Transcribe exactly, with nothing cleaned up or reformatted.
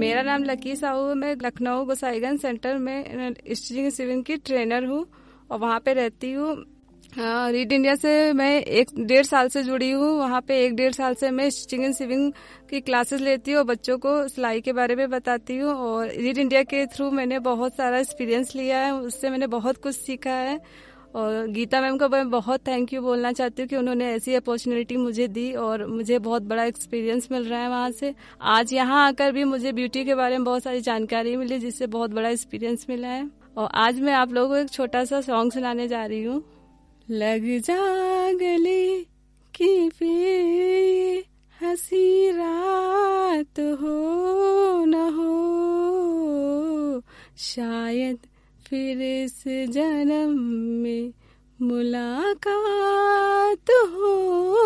मेरा नाम लकी साहू है। मैं लखनऊ गोसाईगंज सेंटर में स्टिचिंग सिविंग की ट्रेनर हूँ और वहाँ पे रहती हूँ। रीड इंडिया से मैं एक डेढ़ साल से जुड़ी हूँ। वहाँ पे एक डेढ़ साल से मैं स्टिचिंग एंड सिविंग की क्लासेस लेती हूँ और बच्चों को सिलाई के बारे में बताती हूँ। और रीड इंडिया के थ्रू मैंने बहुत सारा एक्सपीरियंस लिया है, उससे मैंने बहुत कुछ सीखा है। और गीता मैम को मैं बहुत थैंक यू बोलना चाहती हूँ कि उन्होंने ऐसी अपॉर्चुनिटी मुझे दी और मुझे बहुत बड़ा एक्सपीरियंस मिल रहा है वहाँ से। आज यहाँ आकर भी मुझे ब्यूटी के बारे में बहुत सारी जानकारी मिली, जिससे बहुत बड़ा एक्सपीरियंस मिला है। और आज मैं आप लोगों को एक छोटा सा सॉन्ग सुनाने जा रही हूँ। लग जा गले की फिर हंसी रात हो न हो, शायद फिर इस जन्म में मुलाकात हो।